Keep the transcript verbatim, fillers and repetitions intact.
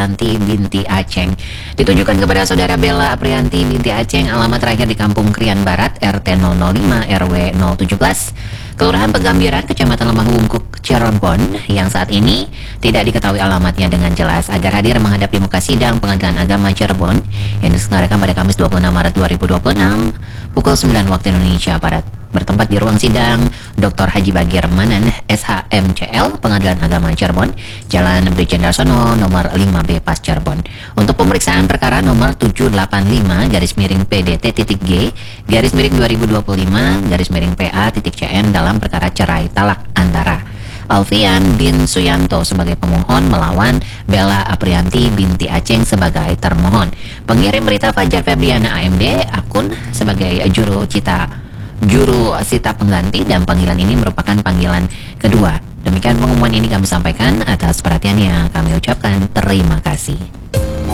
Aprianti binti Aceng. Ditujukan kepada saudara Bella Aprianti binti Aceng, alamat terakhir di Kampung Krian Barat, R T nol nol lima R W nol tujuh belas, Kelurahan Pegambiran, Kecamatan Lembah Wungkuk, Cirebon, yang saat ini tidak diketahui alamatnya dengan jelas, agar hadir menghadap di muka sidang Pengadilan Agama Cirebon yang diselenggarakan pada Kamis dua puluh enam Maret dua ribu dua puluh enam pukul sembilan waktu Indonesia Barat, bertempat di ruang sidang Doktor Haji Bagir Manan S H M C L, Pengadilan Agama Cirebon, Jalan Brigjen Darsono nomor lima B Pas Cirebon, untuk pemeriksaan perkara nomor tujuh delapan lima garis miring P D T titik G garis miring dua ribu dua puluh lima garis miring P A titik C N dalam perkara cerai talak antara Alfian bin Suyanto sebagai pemohon melawan Bella Aprianti binti Aceng sebagai termohon. Pengirim berita Fajar Febriana A M D, akun sebagai juru cita juru sita pengganti, dan panggilan ini merupakan panggilan kedua. Demikian pengumuman ini kami sampaikan. Atas perhatiannya kami ucapkan terima kasih.